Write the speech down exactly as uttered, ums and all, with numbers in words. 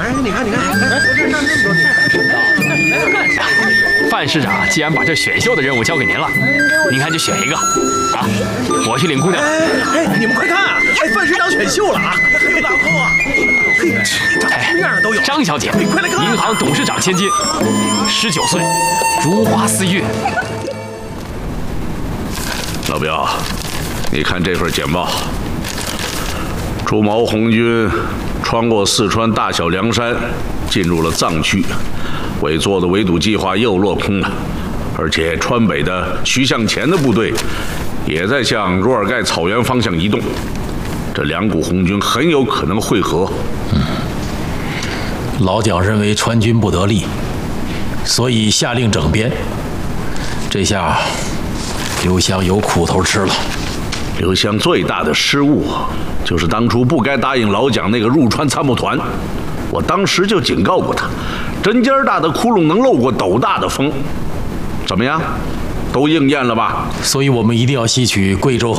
哎，你看，你看，哎，这上这么多你。 范市长既然把这选秀的任务交给您了，您看就选一个啊！我去领姑娘。 哎哎，你们快看啊！哎，范市长选秀了啊！还有大炮啊！嘿，这什么样的都有。 张小姐， 快来看！ 银行董事长千金，十九岁，如花似玉。 老彪，你看这份简报。朱毛红军穿过四川大小凉山，进入了藏区，伪做的围堵计划又落空了。而且川北的徐向前的部队也在向若尔盖草原方向移动，这两股红军很有可能会合。 嗯，老蒋认为川军不得力，所以下令整编。这下刘湘有苦头吃了。 刘湘最大的失误就是当初不该答应老蒋那个入川参谋团。我当时就警告过他，针尖大的窟窿能漏过斗大的风。怎么样，都应验了吧？ 所以我们一定要吸取贵州